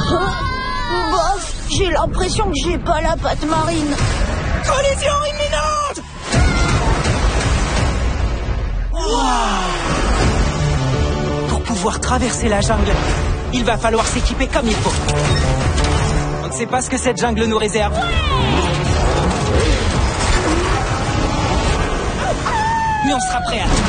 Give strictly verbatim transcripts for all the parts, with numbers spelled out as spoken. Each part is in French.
Bof, j'ai l'impression que j'ai pas la patte marine. Collision imminente! Wow! Pour pouvoir traverser la jungle, il va falloir s'équiper comme il faut. On ne sait pas ce que cette jungle nous réserve. Mais on sera prêt à tout.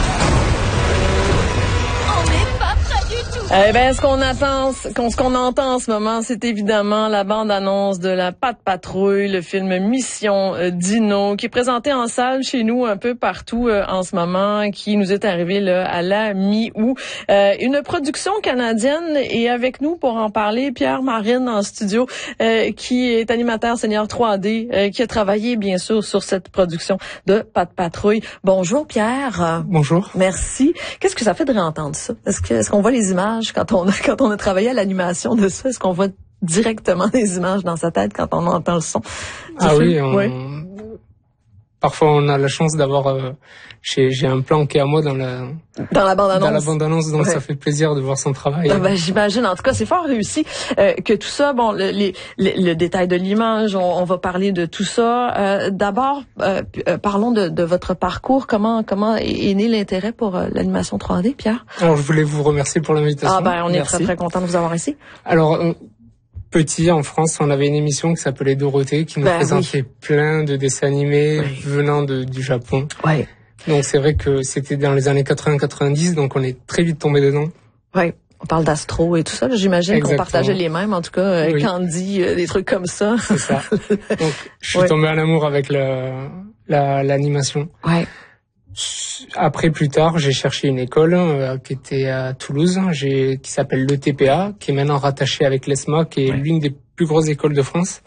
Eh ben, ce qu'on attend, ce qu'on entend en ce moment, c'est évidemment la bande-annonce de la Pat' Patrouille, le film Mission Dino, qui est présenté en salle chez nous un peu partout euh, en ce moment, qui nous est arrivé là, à la mi-août. Euh, une production canadienne, et avec nous pour en parler, Pierre Marine en studio, euh, qui est animateur senior trois D, euh, qui a travaillé bien sûr sur cette production de Pat' Patrouille. Bonjour Pierre. Bonjour. Merci. Qu'est-ce que ça fait de réentendre ça? Est-ce que, est-ce qu'on voit les images quand on a, quand on a travaillé à l'animation de ça? Est-ce qu'on voit directement les images dans sa tête quand on entend le son? Ah film? oui, on... oui. Parfois on a la chance d'avoir, euh, j'ai, j'ai un plan qui est à moi dans la dans la bande-annonce, dans la bande-annonce, donc ouais. Ça fait plaisir de voir son travail. Ah ben, j'imagine. En tout cas, c'est fort réussi. Euh, que tout ça, bon, le, les, le, le détail de l'image, on, on va parler de tout ça. Euh, d'abord, euh, euh, parlons de, de votre parcours. Comment comment est, est né l'intérêt pour euh, l'animation trois D, Pierre? Alors, je voulais vous remercier pour l'invitation. Ah ben, on Merci. est très très content de vous avoir ici. Alors. Euh, Petit, en France, on avait une émission qui s'appelait Dorothée, qui nous ben, présentait oui. plein de dessins animés oui. venant de, du Japon. Oui. Donc c'est vrai que c'était dans les années quatre-vingts quatre-vingt-dix, donc on est très vite tombé dedans. Oui. On parle d'Astro et tout ça. J'imagine Exactement. qu'on partageait les mêmes, en tout cas, euh, oui. Candy, euh, des trucs comme ça. C'est ça. Donc je suis oui. tombé en amour avec le, la, l'animation. Ouais. Après, plus tard, j'ai cherché une école euh, qui était à Toulouse, j'ai, qui s'appelle l'E T P A, qui est maintenant rattachée avec l'E S M A, qui est ouais. l'une des plus grosses écoles de France.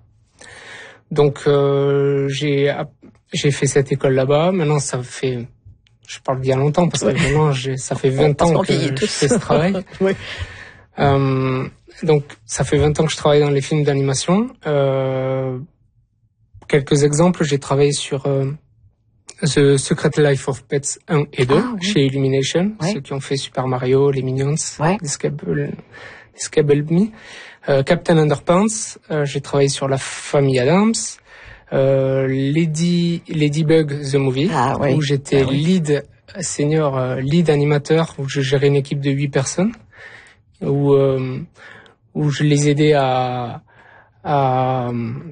Donc, euh, j'ai j'ai fait cette école là-bas. Maintenant, ça fait, je parle bien longtemps parce que ouais. maintenant, j'ai, ça fait vingt ans que je fais ce travail. oui. euh, donc, ça fait vingt ans que je travaille dans les films d'animation. Euh, quelques exemples, j'ai travaillé sur euh, The Secret Life of Pets un et deux ah, oui. chez Illumination, ouais. ceux qui ont fait Super Mario, les Minions, ouais. Escapable, Escapable Me. Euh, Captain Underpants, euh, j'ai travaillé sur La Famille Adams. Euh, Lady Ladybug The Movie, ah, oui. où j'étais ah, oui. lead senior, euh, lead animateur, où je gérais une équipe de huit personnes, où euh, où je les aidais à à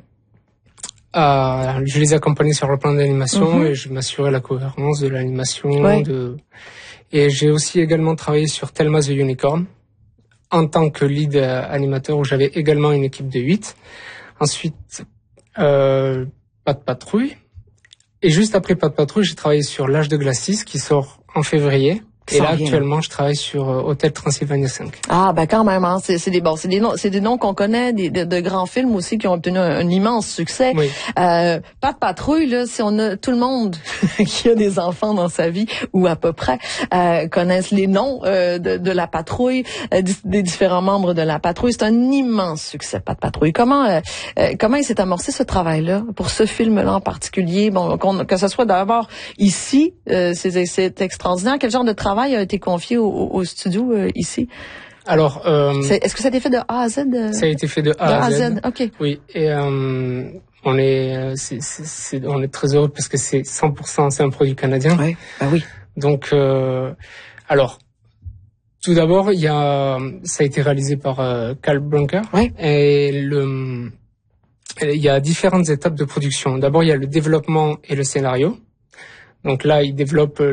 Euh, je les accompagnais sur le plan d'animation mm-hmm. et je m'assurais la cohérence de l'animation. Ouais. De... Et j'ai aussi également travaillé sur Thelma the Unicorn en tant que lead animateur où j'avais également une équipe de huit. Ensuite, euh, Pat' Patrouille. Et juste après Pat' Patrouille, j'ai travaillé sur L'Âge de Glacis qui sort en février. Et là, actuellement, je travaille sur euh, Hôtel Transylvania cinq. Ah, ben quand même, hein. C'est, c'est des bon, c'est des noms, c'est des noms qu'on connaît, des, de, de grands films aussi qui ont obtenu un, un immense succès. Oui. Euh, Pat' Patrouille, là, si on a tout le monde qui a des enfants dans sa vie ou à peu près euh, connaissent les noms euh, de, de la patrouille, euh, des différents membres de la patrouille. C'est un immense succès, Pat' Patrouille. Comment, euh, euh, comment il s'est amorcé ce travail-là pour ce film-là en particulier? Bon, qu'on, que ce soit d'abord ici, euh, c'est, c'est extraordinaire. Quel genre de travail a été confié au, au studio euh, ici? Alors, euh, c'est, est-ce que ça a été fait de A à Z? Euh, ça a été fait de A, de à, Z. à Z. Ok. Oui, et euh, on est, c'est, c'est, c'est, on est très heureux parce que c'est cent pour cent, c'est un produit canadien. Oui, bah oui. Donc, euh, alors, tout d'abord, il y a, ça a été réalisé par euh, Cal Brunker. Oui. Et le, il y a différentes étapes de production. D'abord, il y a le développement et le scénario. Donc là, il développe